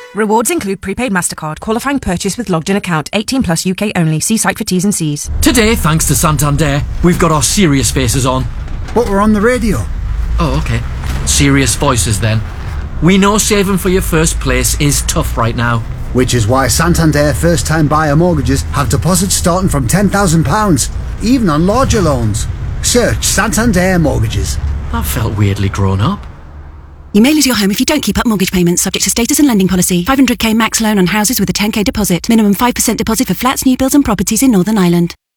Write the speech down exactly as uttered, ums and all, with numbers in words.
Rewards include prepaid MasterCard, qualifying purchase with logged in account, eighteen plus U K only. See site for T's and C's. Today, thanks to Santander, we've got our serious faces on. But we're on the radio. Oh, okay. Serious voices then. We know saving for your first place is tough right now. Which is why Santander first-time buyer mortgages have deposits starting from ten thousand pounds, even on larger loans. Search Santander Mortgages. That felt weirdly grown up. You may lose your home if you don't keep up mortgage payments, subject to status and lending policy. five hundred k max loan on houses with a ten k deposit. Minimum five percent deposit for flats, new builds and properties in Northern Ireland.